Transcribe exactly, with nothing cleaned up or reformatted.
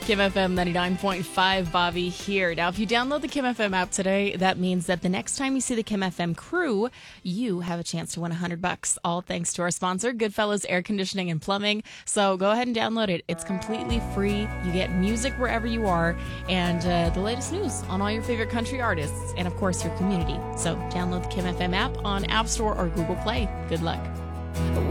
Kim F M ninety-nine point five, Bobby here. Now, if you download the Kim F M app today, that means that the next time you see the Kim F M crew, you have a chance to win one hundred bucks. All thanks to our sponsor, Goodfellas Air Conditioning and Plumbing. So go ahead and download it. It's completely free. You get music wherever you are and uh, the latest news on all your favorite country artists and, of course, your community. So download the Kim F M app on App Store or Google Play. Good luck.